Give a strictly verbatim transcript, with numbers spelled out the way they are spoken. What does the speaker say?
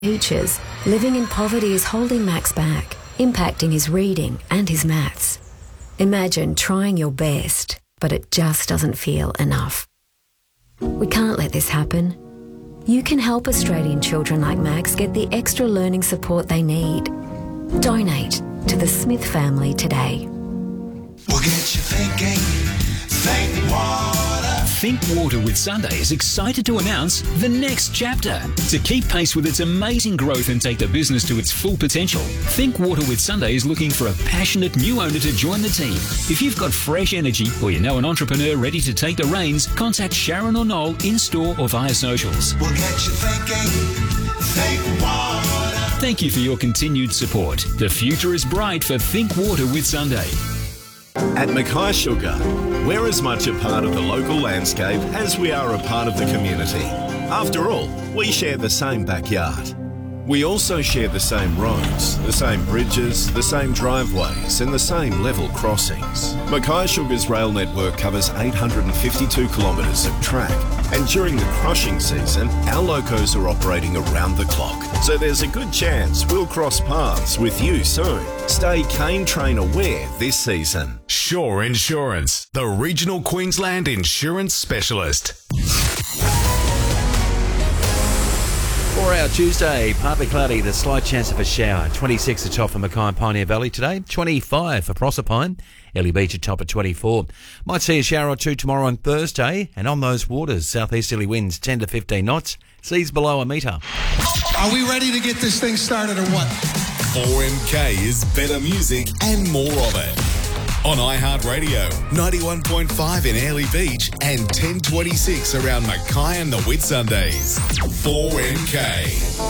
teachers, living in poverty is holding Max back, impacting his reading and his maths. Imagine trying your best, but it just doesn't feel enough. We can't let this happen. You can help Australian children like Max get the extra learning support they need. Donate to the Smith family today. We'll get you thinking. Think Water. Think Water with Sunday is excited to announce the next chapter. To keep pace with its amazing growth and take the business to its full potential, Think Water with Sunday is looking for a passionate new owner to join the team. If you've got fresh energy or you know an entrepreneur ready to take the reins, contact Sharon or Noel in-store or via socials. We'll get you thinking. Think Water. Thank you for your continued support. The future is bright for Think Water with Sunday. At Mackay Sugar, we're as much a part of the local landscape as we are a part of the community. After all, we share the same backyard. We also share the same roads, the same bridges, the same driveways and the same level crossings. Mackay Sugar's rail network covers eight hundred fifty-two kilometres of track, and during the crushing season, our locos are operating around the clock. So there's a good chance we'll cross paths with you soon. Stay Cane Train aware this season. Shore Insurance, the regional Queensland insurance specialist. For our Tuesday, partly cloudy, the slight chance of a shower. twenty-six at top for Mackay and Pioneer Valley today. twenty-five for Proserpine. Ellie Beach at top at twenty-four. Might see a shower or two tomorrow on Thursday. And on those waters, southeasterly winds ten to fifteen knots. Seas below a metre. Are we ready to get this thing started or what? four M K is better music and more of it. On iHeartRadio, ninety-one point five in Airlie Beach and ten twenty-six around Mackay and the Whitsundays. four M K.